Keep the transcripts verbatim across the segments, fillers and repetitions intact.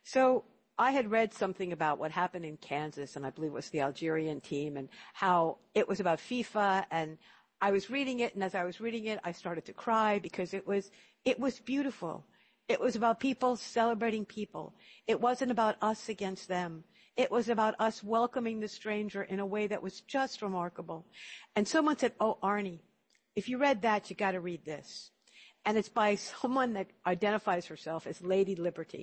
So I had read something about what happened in Kansas, and I believe it was the Algerian team, and how it was about FIFA, and I was reading it, and as I was reading it, I started to cry because it was, it was beautiful. It was about people celebrating people. It wasn't about us against them. It was about us welcoming the stranger in a way that was just remarkable. And someone said, oh, Arnie, if you read that, you got to read this. And it's by someone that identifies herself as Lady Liberty.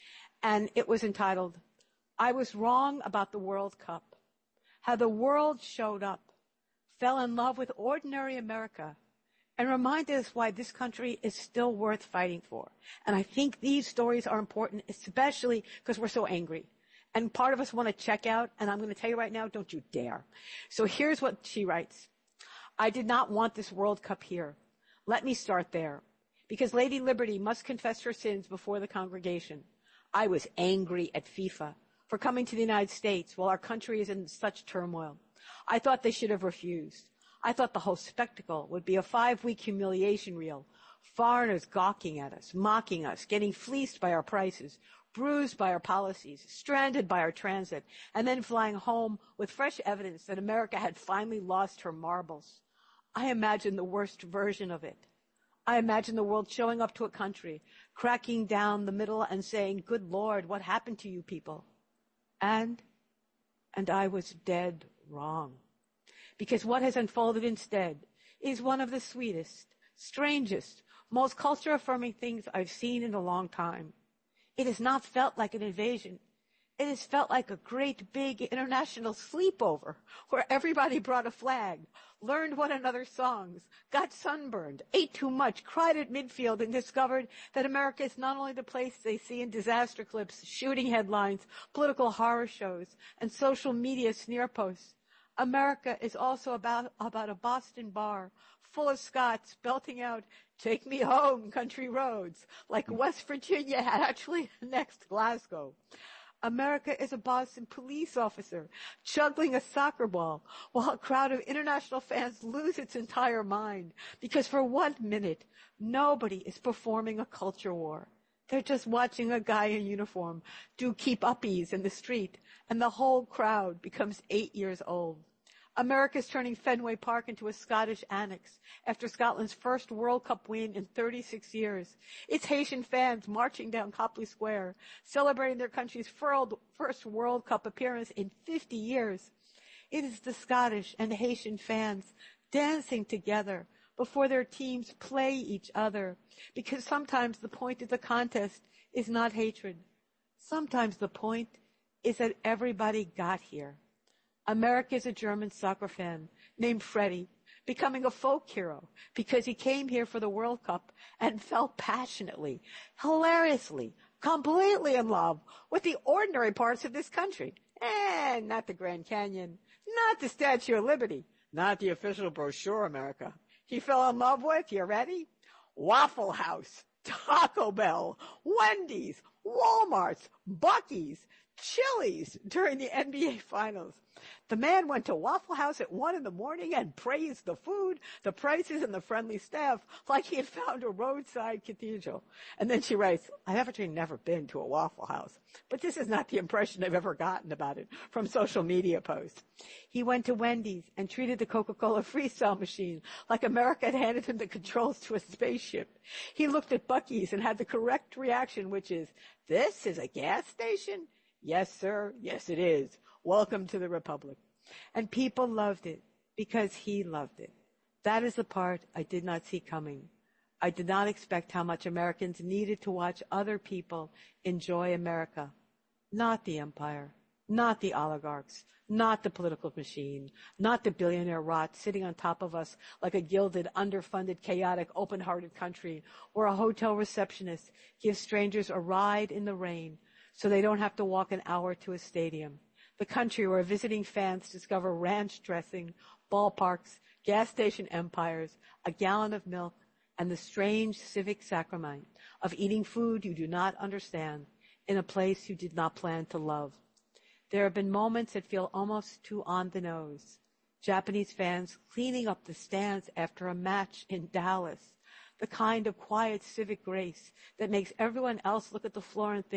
And it was entitled, I Was Wrong About the World Cup. How the world showed up, fell in love with ordinary America, and reminded us why this country is still worth fighting for. And I think these stories are important, especially because we're so angry. And part of us want to check out, and I'm going to tell you right now, don't you dare. So here's what she writes. I did not want this World Cup here. Let me start there. Because Lady Liberty must confess her sins before the congregation. I was angry at FIFA for coming to the United States while our country is in such turmoil. I thought they should have refused. I thought the whole spectacle would be a five-week humiliation reel. Foreigners gawking at us, mocking us, getting fleeced by our prices, bruised by our policies, stranded by our transit, and then flying home with fresh evidence that America had finally lost her marbles. I imagined the worst version of it. I imagine the world showing up to a country, cracking down the middle and saying, good Lord, what happened to you people? And, and I was dead wrong. Because what has unfolded instead is one of the sweetest, strangest, most culture-affirming things I've seen in a long time. It has not felt like an invasion. It has felt like a great big international sleepover where everybody brought a flag, learned one another's songs, got sunburned, ate too much, cried at midfield, and discovered that America is not only the place they see in disaster clips, shooting headlines, political horror shows, and social media sneer posts. America is also about, about a Boston bar full of Scots belting out, take me home, country roads, like West Virginia had actually annexed Glasgow. America is a Boston police officer juggling a soccer ball while a crowd of international fans lose its entire mind because for one minute, nobody is performing a culture war. They're just watching a guy in uniform do keep-uppies in the street, and the whole crowd becomes eight years old. America's turning Fenway Park into a Scottish annex after Scotland's first World Cup win in thirty-six years. It's Haitian fans marching down Copley Square, celebrating their country's first World Cup appearance in fifty years. It is the Scottish and Haitian fans dancing together before their teams play each other, because sometimes the point of the contest is not hatred. Sometimes the point is that everybody got here. America is a German soccer fan named Freddie, becoming a folk hero because he came here for the World Cup and fell passionately, hilariously, completely in love with the ordinary parts of this country. And not the Grand Canyon, not the Statue of Liberty, not the official brochure America. He fell in love with, you ready? Waffle House, Taco Bell, Wendy's, Walmart's, Buc-ee's, Chili's during the N B A Finals. The man went to Waffle House at one in the morning and praised the food, the prices, and the friendly staff like he had found a roadside cathedral. And then she writes, I've actually never been to a Waffle House, but this is not the impression I've ever gotten about it from social media posts. He went to Wendy's and treated the Coca-Cola Freestyle machine like America had handed him the controls to a spaceship. He looked at Buc-ee's and had the correct reaction, which is, this is a gas station? Yes, sir. Yes, it is. Welcome to the Republic. And people loved it because he loved it. That is the part I did not see coming. I did not expect how much Americans needed to watch other people enjoy America. Not the empire, not the oligarchs, not the political machine, not the billionaire rot sitting on top of us like a gilded, underfunded, chaotic, open-hearted country where a hotel receptionist gives strangers a ride in the rain so they don't have to walk an hour to a stadium. The country where visiting fans discover ranch dressing, ballparks, gas station empires, a gallon of milk, and the strange civic sacrament of eating food you do not understand in a place you did not plan to love. There have been moments that feel almost too on the nose. Japanese fans cleaning up the stands after a match in Dallas, the kind of quiet civic grace that makes everyone else look at the floor and think,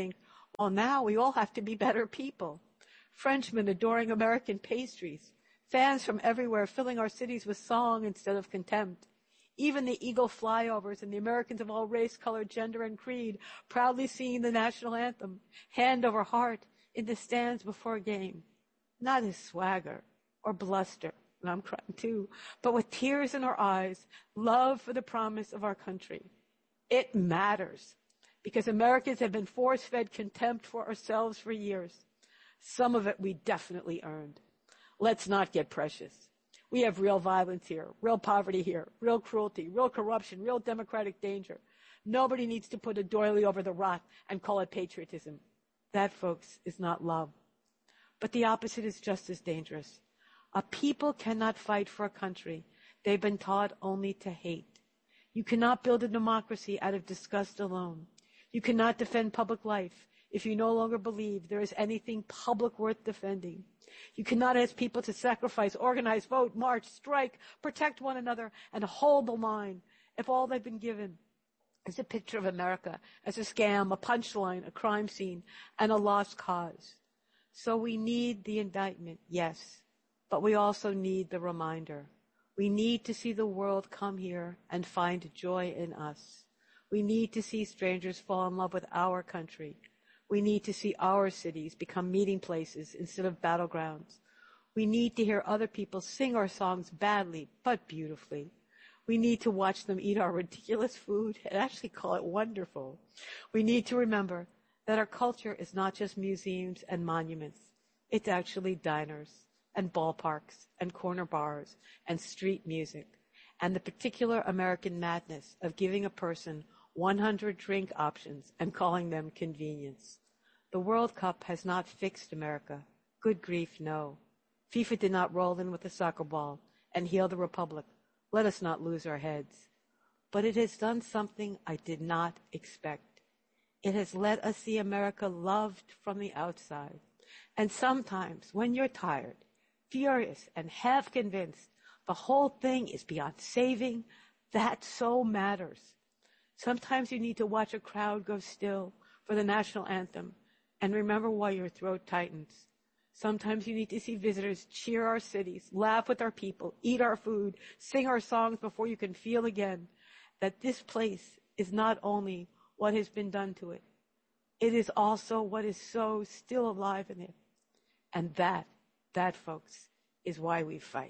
Well, now we all have to be better people. Frenchmen adoring American pastries. Fans from everywhere filling our cities with song instead of contempt. Even the Eagle flyovers and the Americans of all race, color, gender, and creed proudly singing the national anthem, hand over heart, in the stands before a game. Not as swagger or bluster, and I'm crying too, but with tears in our eyes, love for the promise of our country. It matters, because Americans have been force-fed contempt for ourselves for years. Some of it we definitely earned. Let's not get precious. We have real violence here, real poverty here, real cruelty, real corruption, real democratic danger. Nobody needs to put a doily over the rock and call it patriotism. That, folks, is not love. But the opposite is just as dangerous. A people cannot fight for a country they've been taught only to hate. You cannot build a democracy out of disgust alone. You cannot defend public life if you no longer believe there is anything public worth defending. You cannot ask people to sacrifice, organize, vote, march, strike, protect one another, and hold the line if all they've been given is a picture of America as a scam, a punchline, a crime scene, and a lost cause. So we need the indictment, yes, but we also need the reminder. We need to see the world come here and find joy in us. We need to see strangers fall in love with our country. We need to see our cities become meeting places instead of battlegrounds. We need to hear other people sing our songs badly, but beautifully. We need to watch them eat our ridiculous food and actually call it wonderful. We need to remember that our culture is not just museums and monuments. It's actually diners and ballparks and corner bars and street music and the particular American madness of giving a person one hundred drink options and calling them convenience. The World Cup has not fixed America. Good grief, no. FIFA did not roll in with a soccer ball and heal the republic. Let us not lose our heads. But it has done something I did not expect. It has let us see America loved from the outside. And sometimes, when you're tired, furious, and half convinced the whole thing is beyond saving, that so matters. Sometimes you need to watch a crowd go still for the national anthem and remember why your throat tightens. Sometimes you need to see visitors cheer our cities, laugh with our people, eat our food, sing our songs before you can feel again that this place is not only what has been done to it, it is also what is so still alive in it. And that, that, folks, is why we fight.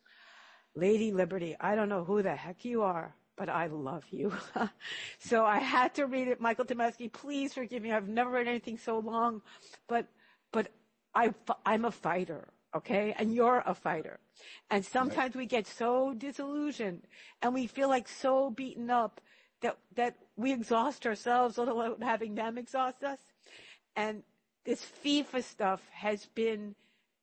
Lady Liberty, I don't know who the heck you are, but I love you. So I had to read it. Michael Tomasky, please forgive me. I've never read anything so long, but but I, I'm a fighter, okay? And you're a fighter. And sometimes we get so disillusioned and we feel like so beaten up that that we exhaust ourselves, let alone having them exhaust us. And this FIFA stuff has been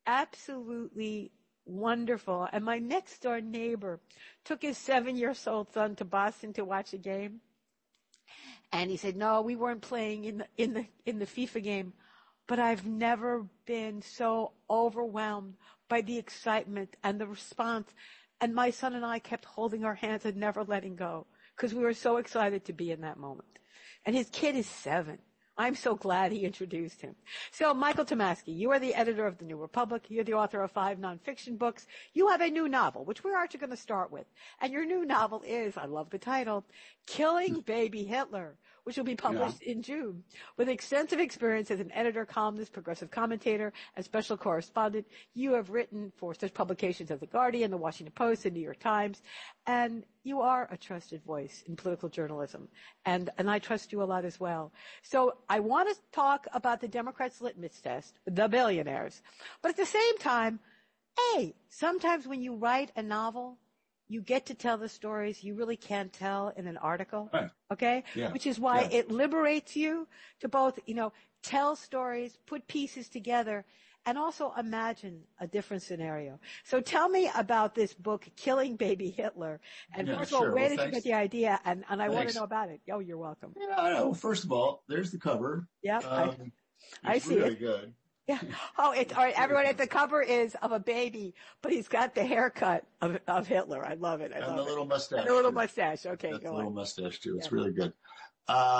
absolutely wonderful. And my next door neighbor took his seven-year-old son to Boston to watch a game. And he said, no, we weren't playing in the, in the, in the FIFA game. But I've never been so overwhelmed by the excitement and the response. And my son and I kept holding our hands and never letting go because we were so excited to be in that moment. And his kid is seven. I'm so glad he introduced him. So, Michael Tomasky, you are the editor of The New Republic. You're the author of five nonfiction books. You have a new novel, which we're actually going to start with. And your new novel is, I love the title, Killing Baby Hitler, which will be published yeah. in June. With extensive experience as an editor, columnist, progressive commentator, and special correspondent, you have written for such publications as The Guardian, The Washington Post, The New York Times, and you are a trusted voice in political journalism, and, and I trust you a lot as well. So I want to talk about the Democrats' litmus test, the billionaires, but at the same time, hey, sometimes when you write a novel, you get to tell the stories you really can't tell in an article, right. okay? Yeah. Which is why yeah. it liberates you to both, you know, tell stories, put pieces together, and also imagine a different scenario. So tell me about this book, Killing Baby Hitler. And yeah, first of all, sure. where well, did thanks. you get the idea? And, and I want to know about it. Oh, you're welcome. Yeah, I know. First of all, there's the cover. Yeah, um, I, I see really it. good. Yeah. Oh, it's all right. Everyone at the cover is of a baby, but he's got the haircut of, of Hitler. I love it. I and love the it. little mustache. And the little mustache. Okay, That's go the on. little mustache too. It's yeah. really good. Uh,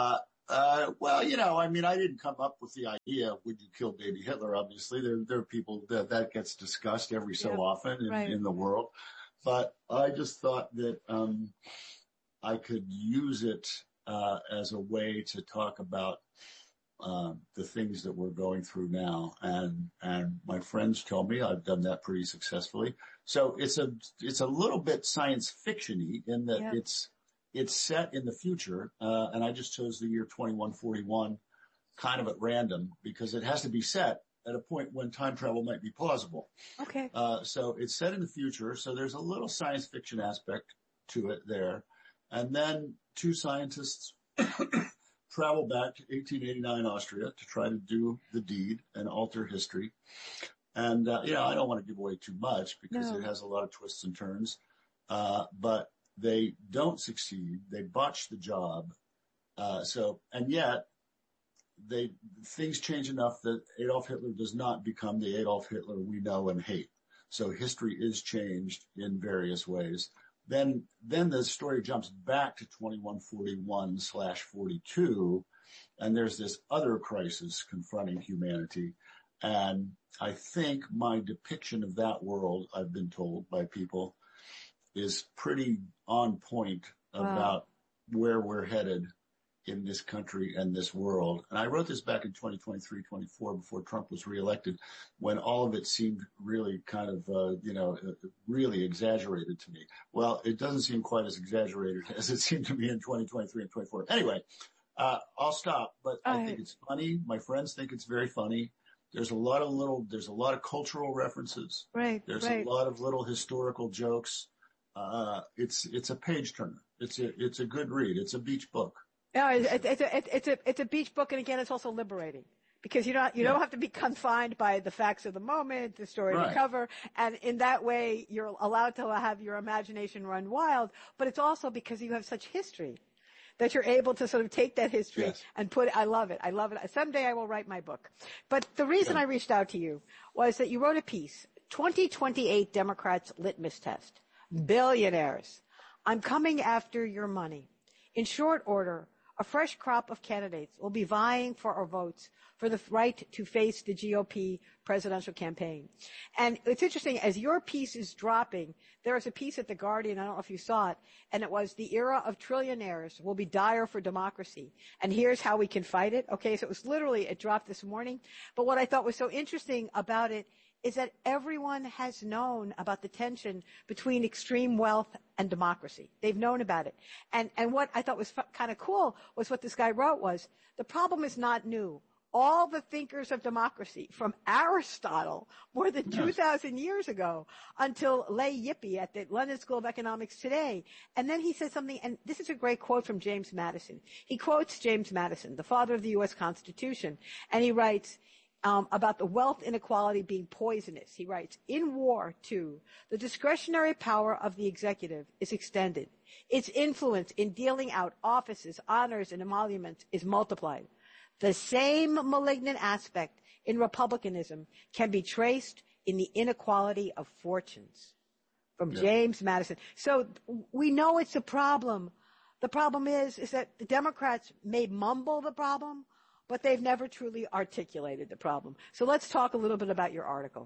Uh, well, you know, I mean, I didn't come up with the idea, would you kill baby Hitler? Obviously, there, there are people that, that gets discussed every so Yep. often in, Right. in the world. But I just thought that, um, I could use it, uh, as a way to talk about, um, the things that we're going through now. And, and my friends tell me I've done that pretty successfully. So it's a, it's a little bit science fiction-y in that Yep. it's, it's set in the future. Uh, and I just chose the year twenty-one forty-one kind of at random because it has to be set at a point when time travel might be plausible. Okay. Uh, so it's set in the future. So there's a little science fiction aspect to it there. And then two scientists travel back to eighteen eighty-nine Austria to try to do the deed and alter history. And, uh, you know, I don't want to give away too much because No. it has a lot of twists and turns. Uh, but they don't succeed. They botch the job. Uh, so, and yet they, things change enough that Adolf Hitler does not become the Adolf Hitler we know and hate. So history is changed in various ways. Then, then the story jumps back to twenty-one forty-one slash forty-two, and there's this other crisis confronting humanity. And I think my depiction of that world, I've been told by people, is pretty on point about Wow. where we're headed in this country and this world. And I wrote this back in twenty twenty-three, twenty-four before Trump was reelected, when all of it seemed really kind of, uh, you know, really exaggerated to me. Well, it doesn't seem quite as exaggerated as it seemed to me in twenty twenty-three and twenty-four. Anyway, uh, I'll stop, but All I right. think it's funny. My friends think it's very funny. There's a lot of little, there's a lot of cultural references. Right. There's Right. a lot of little historical jokes. Uh, it's, it's a page turner. It's a, it's a good read. It's a beach book. No, it's, it's, it's, a, it's a it's a beach book, and again, it's also liberating because you don't you Yeah. don't have to be confined by the facts of the moment, the story to Right. cover, and in that way, you're allowed to have your imagination run wild. But it's also because you have such history that you're able to sort of take that history Yes. and put. I love it. I love it. Someday I will write my book. But the reason Yeah. I reached out to you was that you wrote a piece, twenty twenty-eight Democrats Litmus Test, billionaires. I'm coming after your money. In short order, a fresh crop of candidates will be vying for our votes for the right to face the G O P presidential campaign. And it's interesting, as your piece is dropping, there was a piece at The Guardian, I don't know if you saw it, and it was the era of trillionaires will be dire for democracy. And here's how we can fight it. Okay, so it was literally, it dropped this morning. But what I thought was so interesting about it is that everyone has known about the tension between extreme wealth and democracy. They've known about it. And, and what I thought was f- kind of cool was what this guy wrote was, the problem is not new. All the thinkers of democracy, from Aristotle more than Yes. two thousand years ago until Lay Yippee at the London School of Economics today. And then he said something, and this is a great quote from James Madison. He quotes James Madison, the father of the U S Constitution, and he writes, Um, about the wealth inequality being poisonous. He writes, in war, too, the discretionary power of the executive is extended. Its influence in dealing out offices, honors, and emoluments is multiplied. The same malignant aspect in republicanism can be traced in the inequality of fortunes. From Yeah. James Madison. So we know it's a problem. The problem is, is that the Democrats may mumble the problem, but they've never truly articulated the problem. So let's talk a little bit about your article.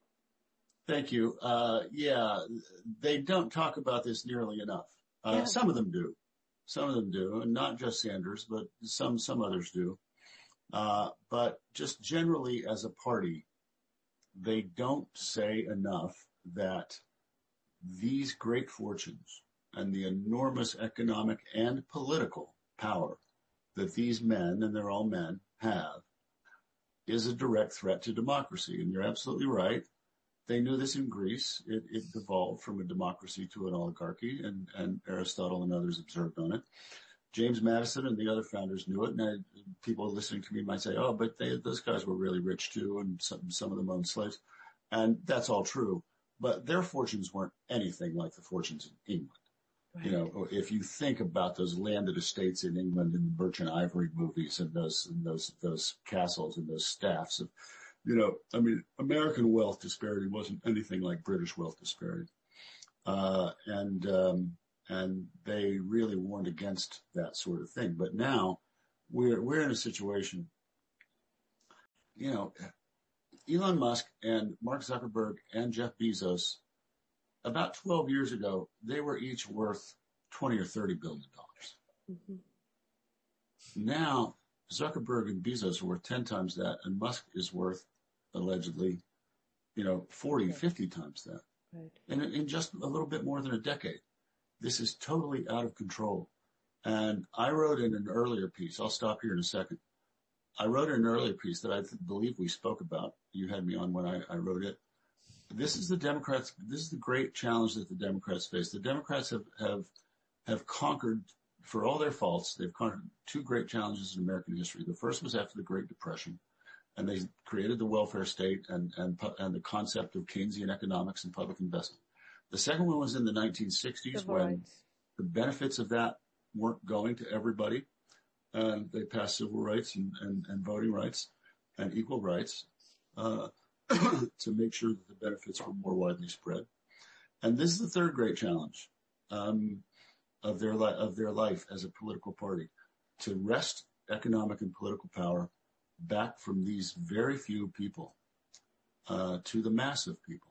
Thank you. Uh, yeah, they don't talk about this nearly enough. Uh, Yeah. Some of them do. Some of them do, and not just Sanders, but some, some others do. Uh, but just generally as a party, they don't say enough that these great fortunes and the enormous economic and political power that these men, and they're all men, have, is a direct threat to democracy. And you're absolutely right. They knew this in Greece. It, it devolved from a democracy to an oligarchy, and, and Aristotle and others observed on it. James Madison and the other founders knew it. And I, people listening to me might say, oh, but they, those guys were really rich too, and some, some of them owned slaves. And that's all true. But their fortunes weren't anything like the fortunes in England. Right. You know, if you think about those landed estates in England in the Merchant Ivory movies, and those, and those, those castles and those staffs of, you know, I mean, American wealth disparity wasn't anything like British wealth disparity. Uh, and, um, and they really warned against that sort of thing. But now we're, we're in a situation, you know, Elon Musk and Mark Zuckerberg and Jeff Bezos, about twelve years ago, they were each worth twenty or thirty billion dollars. Mm-hmm. Now, Zuckerberg and Bezos are worth ten times that, and Musk is worth, allegedly, you know, forty, fifty times that. Right. And in, in just a little bit more than a decade. This is totally out of control. And I wrote in an earlier piece, I'll stop here in a second. I wrote in an earlier piece that I th- believe we spoke about. You had me on when I, I wrote it. This is the Democrats, this is the great challenge that the Democrats face. The Democrats have, have, have conquered, for all their faults, they've conquered two great challenges in American history. The first was after the Great Depression, and they created the welfare state and, and, and the concept of Keynesian economics and public investment. The second one was in the nineteen sixties when rights. The benefits of that weren't going to everybody. And they passed civil rights and, and, and voting rights and equal rights uh, to make sure that the benefits were more widely spread. And this is the third great challenge um, of their li- of their life as a political party, to wrest economic and political power back from these very few people uh, to the mass of people.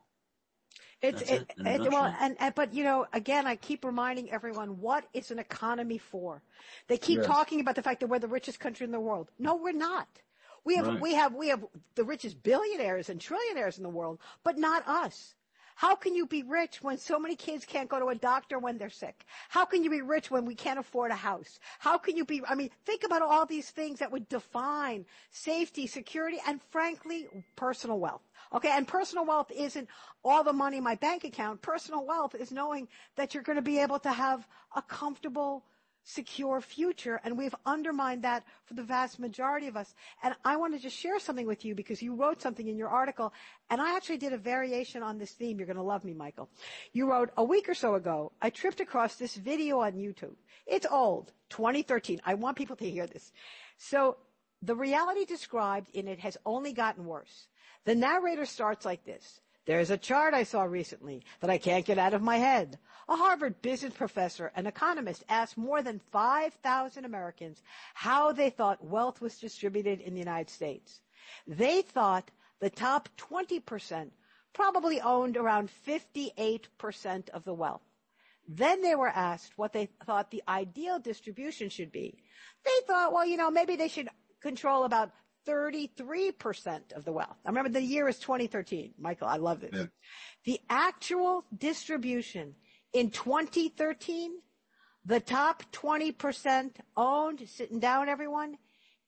It's it, it, it well, and, and but you know, again, I keep reminding everyone, what is an economy for? They keep yes. talking about the fact that we're the richest country in the world. No, we're not. We have right. we have we have the richest billionaires and trillionaires in the world, but not us. How can you be rich when so many kids can't go to a doctor when they're sick? How can you be rich when we can't afford a house? How can you be, I mean, think about all these things that would define safety, security, and frankly, personal wealth. Okay, and personal wealth isn't all the money in my bank account. Personal wealth is knowing that you're going to be able to have a comfortable, secure future, and we've undermined that for the vast majority of us. And I want to just share something with you because you wrote something in your article, and I actually did a variation on this theme. You're going to love me, Michael. You wrote, a week or so ago, I tripped across this video on YouTube. It's old, twenty thirteen. I want people to hear this. So the reality described in it has only gotten worse. The narrator starts like this. There's a chart I saw recently that I can't get out of my head. A Harvard business professor, an economist, asked more than five thousand Americans how they thought wealth was distributed in the United States. They thought the top twenty percent probably owned around fifty-eight percent of the wealth. Then they were asked what they thought the ideal distribution should be. They thought, well, you know, maybe they should control about thirty-three percent of the wealth. I remember the year is twenty thirteen. Michael, I love this. Yeah. The actual distribution in twenty thirteen, the top twenty percent owned, sitting down everyone,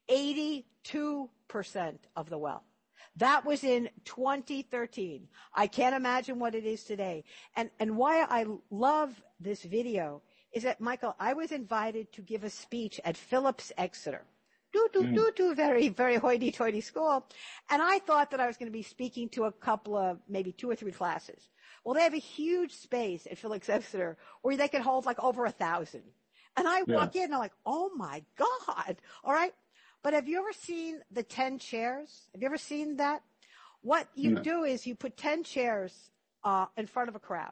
eighty-two percent of the wealth. That was in twenty thirteen. I can't imagine what it is today. And, and why I love this video is that, Michael, I was invited to give a speech at Phillips Exeter. Do, do, mm. do, do, very, very hoity-toity school. And I thought that I was going to be speaking to a couple of, maybe two or three classes. Well, they have a huge space at Phillips Exeter where they can hold like over a thousand. And I yeah. walk in and I'm like, oh my God. All right. But have you ever seen the ten chairs? Have you ever seen that? What you no. do is you put ten chairs uh, in front of a crowd.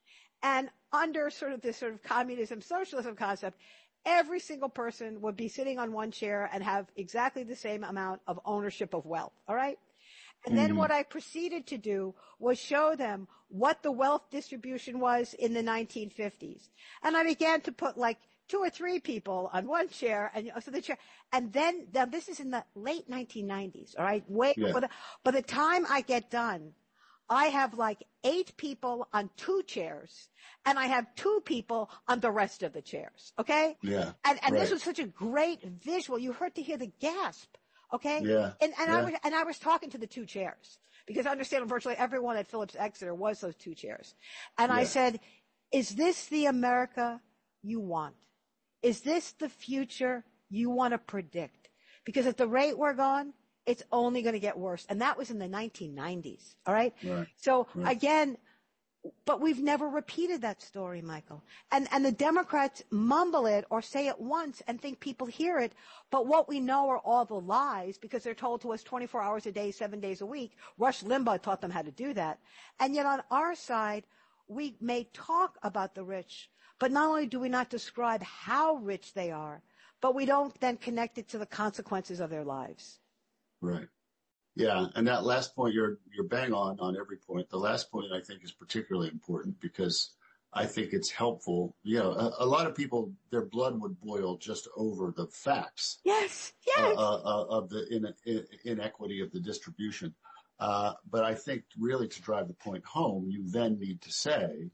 And under sort of this sort of communism, socialism concept, every single person would be sitting on one chair and have exactly the same amount of ownership of wealth. All right. And then mm-hmm. what I proceeded to do was show them what the wealth distribution was in the nineteen fifties. And I began to put like two or three people on one chair, and so the chair, and then now this is in the late nineteen nineties. All right. Wait, yeah. by, the, by the time I get done, I have like eight people on two chairs, and I have two people on the rest of the chairs. Okay. Yeah. And and right. this was such a great visual. You heard to hear the gasp. Okay. Yeah. And and yeah. I was and I was talking to the two chairs because I understand virtually everyone at Phillips Exeter was those two chairs, and yeah. I said, "Is this the America you want? Is this the future you want to predict? Because at the rate we're going, it's only going to get worse." And that was in the nineteen nineties. All right. right. So right. again, but we've never repeated that story, Michael. And, and the Democrats mumble it or say it once and think people hear it. But what we know are all the lies because they're told to us twenty-four hours a day, seven days a week. Rush Limbaugh taught them how to do that. And yet on our side, we may talk about the rich, but not only do we not describe how rich they are, but we don't then connect it to the consequences of their lives. Right. Yeah. And that last point, you're, you're bang on on every point. The last point I think is particularly important because I think it's helpful. You know, a, a lot of people, their blood would boil just over the facts. Yes. Yes. Uh, uh, of the in, in, inequity of the distribution. Uh, but I think really to drive the point home, you then need to say,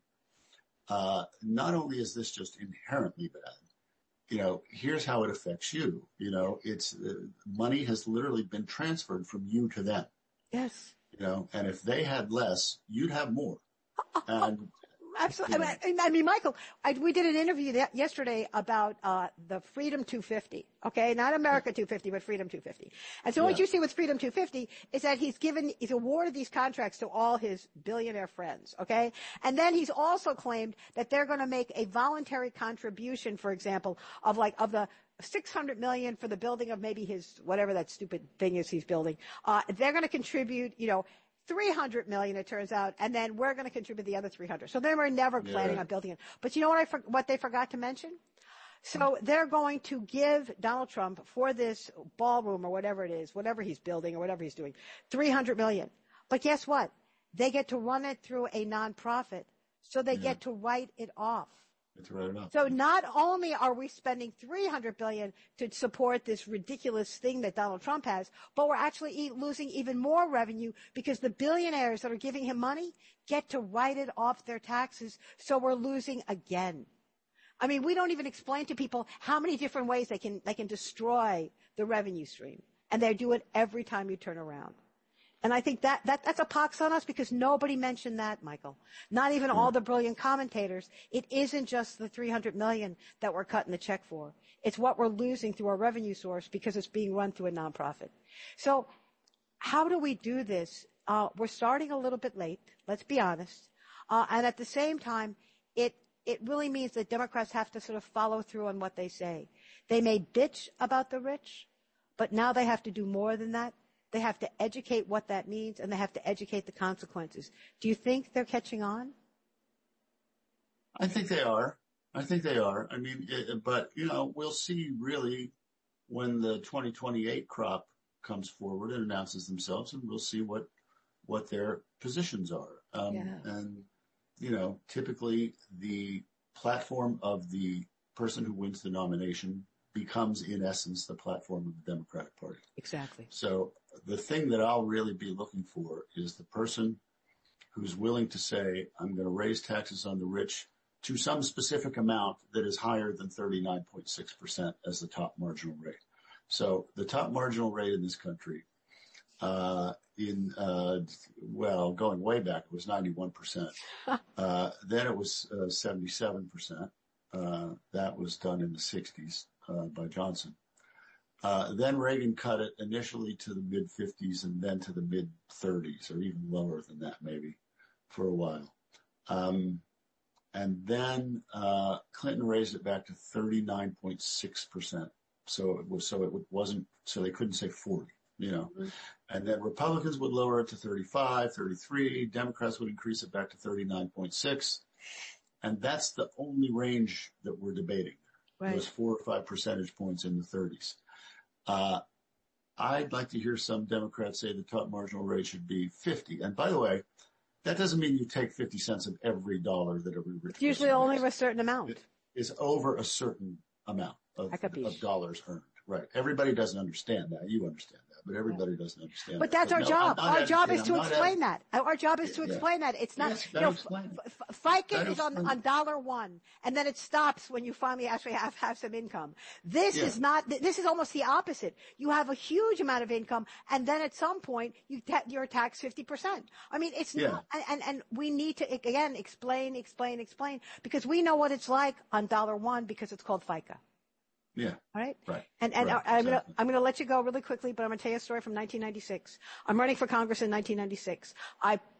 uh, not only is this just inherently bad, you know, here's how it affects you. You know, it's uh, money has literally been transferred from you to them. Yes. You know, and if they had less, you'd have more. And absolutely. You know, I, mean, I mean, Michael, I, we did an interview that yesterday about uh, the Freedom two fifty. Okay, not America two fifty, but Freedom two fifty. And so yeah. what you see with Freedom two fifty is that he's given, he's awarded these contracts to all his billionaire friends. Okay, and then he's also claimed that they're going to make a voluntary contribution, for example, of like of the six hundred million for the building of maybe his whatever that stupid thing is he's building. Uh, they're going to contribute, you know, three hundred million, it turns out, and then we're going to contribute the other three hundred. So they were never planning yeah. on building it. But you know what I for, what they forgot to mention? So they're going to give Donald Trump for this ballroom or whatever it is, whatever he's building or whatever he's doing, three hundred million. But guess what? They get to run it through a nonprofit, so they yeah. get to write it off. It's right enough. So not only are we spending three hundred billion dollars to support this ridiculous thing that Donald Trump has, but we're actually e- losing even more revenue because the billionaires that are giving him money get to write it off their taxes. So we're losing again. I mean, we don't even explain to people how many different ways they can they can destroy the revenue stream, and they do it every time you turn around. And I think that, that, that's a pox on us because nobody mentioned that, Michael. Not even yeah. all the brilliant commentators. It isn't just the three hundred million that we're cutting the check for. It's what we're losing through our revenue source because it's being run through a nonprofit. So how do we do this? Uh, we're starting a little bit late. Let's be honest. Uh, and at the same time, it, it really means that Democrats have to sort of follow through on what they say. They may bitch about the rich, but now they have to do more than that. They have to educate what that means, and they have to educate the consequences. Do you think they're catching on? I think they are. I think they are. I mean, it, but, you know, we'll see really when the twenty twenty-eight crop comes forward and announces themselves, and we'll see what what their positions are. Um, yeah. And, you know, typically the platform of the person who wins the nomination becomes, in essence, the platform of the Democratic Party. Exactly. So the thing that I'll really be looking for is the person who's willing to say, I'm going to raise taxes on the rich to some specific amount that is higher than thirty-nine point six percent as the top marginal rate. So the top marginal rate in this country, uh, in, uh, well, going way back, it was ninety-one percent. uh, then it was uh, seventy-seven percent. Uh, that was done in the sixties. Uh, by Johnson. Uh, then Reagan cut it initially to the mid fifties and then to the mid thirties, or even lower than that maybe, for a while. Um, and then uh, Clinton raised it back to thirty-nine point six percent. So it was so it wasn't so they couldn't say forty, you know. Mm-hmm. And then Republicans would lower it to thirty-five, thirty-three. Democrats would increase it back to thirty-nine point six. And that's the only range that we're debating. Right. It was four or five percentage points in the thirties. Uh, I'd like to hear some Democrats say the top marginal rate should be fifty. And by the way, that doesn't mean you take fifty cents of every dollar that every rich It's usually only a certain amount. It is over a certain amount of, of dollars earned. Right. Everybody doesn't understand that. You understand that, but everybody doesn't understand but that. But that's our no, job. Our job is to I'm explain that. Our job is to yeah. explain that. It's not, yes, you know, explain f- f- FICA is on, on dollar one, and then it stops when you finally actually have, have some income. This yeah. is not, this is almost the opposite. You have a huge amount of income, and then at some point, you ta- you're taxed fifty percent. I mean, it's yeah. not, and, and we need to, again, explain, explain, explain, because we know what it's like on dollar one because it's called FICA. Yeah. All right. Right. And and right. I'm exactly. gonna I'm gonna let you go really quickly, but I'm gonna tell you a story from nineteen ninety-six. I'm running for Congress in nineteen ninety-six. I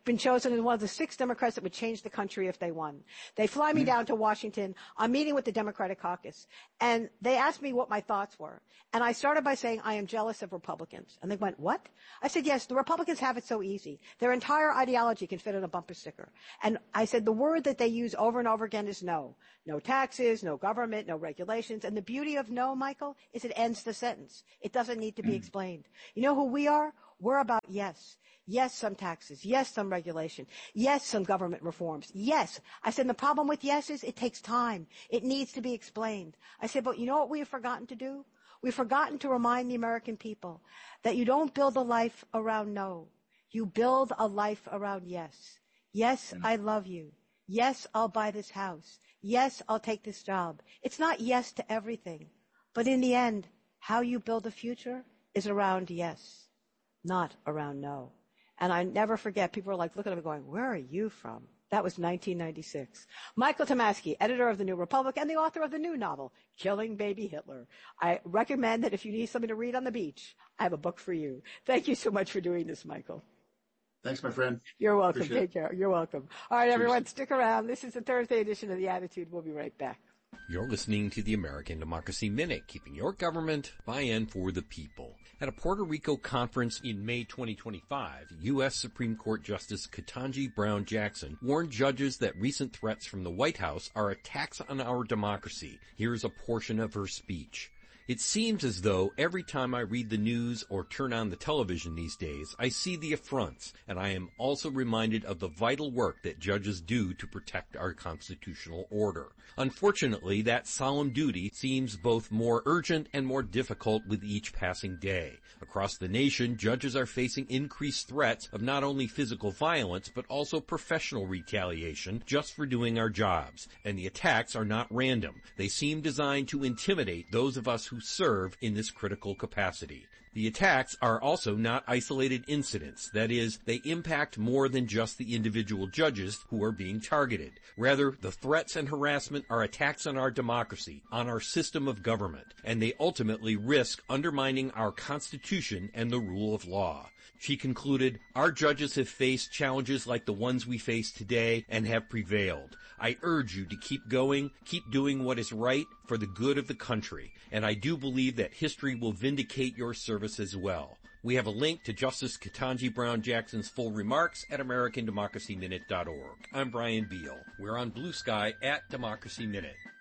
been chosen as one of the six Democrats that would change the country if they won. They fly me down to Washington. I'm meeting with the Democratic caucus, and they asked me what my thoughts were. And I started by saying, I am jealous of Republicans. And they went, what? I said, yes, the Republicans have it so easy. Their entire ideology can fit on a bumper sticker. And I said, the word that they use over and over again is no. No taxes, no government, no regulations. And the beauty of no, Michael, is it ends the sentence. It doesn't need to be explained. You know who we are? We're about yes. Yes, some taxes. Yes, some regulation. Yes, some government reforms. Yes. I said, the problem with yes is it takes time. It needs to be explained. I said, but you know what we have forgotten to do? We've forgotten to remind the American people that you don't build a life around no. You build a life around yes. Yes, I love you. Yes, I'll buy this house. Yes, I'll take this job. It's not yes to everything. But in the end, how you build a future is around yes, not around no. And I never forget, people are like looking at me going, where are you from? That was nineteen ninety-six. Michael Tomasky, editor of The New Republic and the author of the new novel, Killing Baby Hitler. I recommend that if you need something to read on the beach, I have a book for you. Thank you so much for doing this, Michael. Thanks, my friend. You're welcome. Appreciate Take care. You're welcome. All right, everyone, stick around. This is the Thursday edition of The Attitude. We'll be right back. You're listening to the American Democracy Minute, keeping your government by and for the people. At a Puerto Rico conference in May twenty twenty-five, U S Supreme Court Justice Ketanji Brown Jackson warned judges that recent threats from the White House are attacks on our democracy. Here's a portion of her speech. It seems as though every time I read the news or turn on the television these days, I see the affronts, and I am also reminded of the vital work that judges do to protect our constitutional order. Unfortunately, that solemn duty seems both more urgent and more difficult with each passing day. Across the nation, judges are facing increased threats of not only physical violence, but also professional retaliation just for doing our jobs. And the attacks are not random. They seem designed to intimidate those of us who serve in this critical capacity. The attacks are also not isolated incidents. That is, they impact more than just the individual judges who are being targeted. Rather, the threats and harassment are attacks on our democracy, on our system of government, and they ultimately risk undermining our Constitution and the rule of law. She concluded, our judges have faced challenges like the ones we face today and have prevailed. I urge you to keep going, keep doing what is right for the good of the country, and I do believe that history will vindicate your service as well. We have a link to Justice Ketanji Brown Jackson's full remarks at American Democracy Minute dot org. I'm Brian Beal. We're on Blue Sky at Democracy Minute.